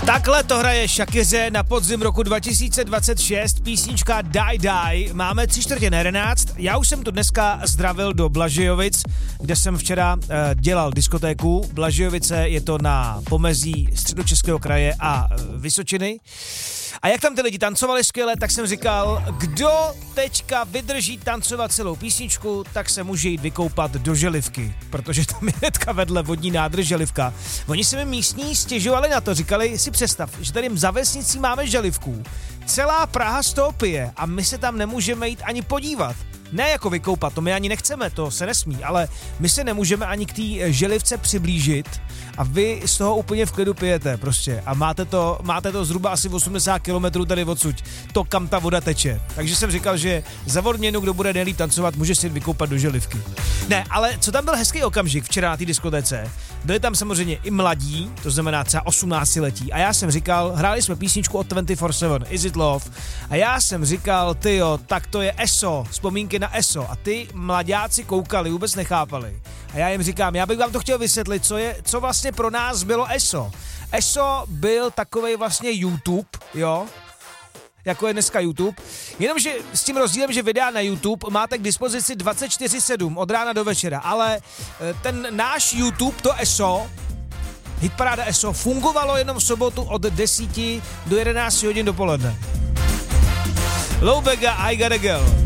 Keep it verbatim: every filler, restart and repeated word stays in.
Takhle to hraje Shakiře na podzim roku dva tisíce dvacet šest, písnička Die Die. Máme tři čtvrtě na jedenáct. Já už jsem tu dneska zdravil do Blažejovic, kde jsem včera uh, dělal diskotéku. Blažejovice je to na pomezí Středočeského kraje a uh, Vysočiny. A jak tam ty lidi tancovali skvěle, tak jsem říkal, kdo teďka vydrží tancovat celou písničku, tak se může jít vykoupat do Želivky, protože tam je hnedka vedle vodní nádrž Želivka. Oni se mi místní stěžovali na to, říkali, si představ, že tady za vesnicí máme Želivku, celá Praha z toho pije a my se tam nemůžeme jít ani podívat. Ne jako vykoupat, to my ani nechceme, to se nesmí, ale my se nemůžeme ani k té Želivce přiblížit a vy z toho úplně v klidu pijete prostě a máte to, máte to zhruba asi osmdesát kilometrů tady odsud, to kam ta voda teče. Takže jsem říkal, že za odměnu, kdo bude nejlíp tancovat, může si vykoupat do Želivky. Ne, ale co tam byl hezký okamžik včera na té diskotéce, byli tam samozřejmě i mladí, to znamená třeba osmnáctiletí a já jsem říkal, hráli jsme písničku od dvacet čtyři sedm, Is It Love a já jsem říkal, tyjo, tak to je E S O, vzpomínky na E S O a ty mladáci koukali, vůbec nechápali. A já jim říkám, já bych vám to chtěl vysvětlit, co je, co vlastně pro nás bylo E S O. E S O byl takovej vlastně YouTube, jo, jako je dneska YouTube, jenomže s tím rozdílem, že videa na YouTube máte k dispozici dvacet čtyři sedm od rána do večera, ale ten náš YouTube, to E S O, hitparáda E S O, fungovalo jenom v sobotu od deseti do jedenácti hodin dopoledne. Low Vega, I Got a Girl.